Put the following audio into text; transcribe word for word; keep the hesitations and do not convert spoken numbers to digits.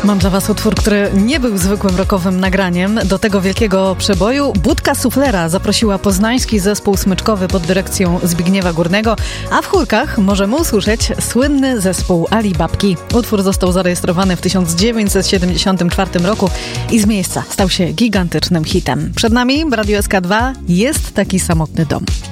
Mam dla was utwór, który nie był zwykłym rockowym nagraniem. Do tego wielkiego przeboju Budka Suflera zaprosiła poznański zespół smyczkowy pod dyrekcją Zbigniewa Górnego, a w chórkach możemy usłyszeć słynny zespół Ali Babki. Utwór został zarejestrowany w tysiąc dziewięćset siedemdziesiątym czwartym roku i z miejsca stał się gigantycznym hitem. Przed nami w Radiu S K dwa Jest taki samotny dom.